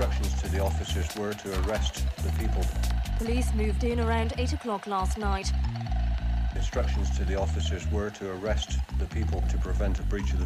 Instructions to the officers were to arrest the people. Police moved in around 8 o'clock last night. Instructions to the officers were to arrest the people to prevent a breach of the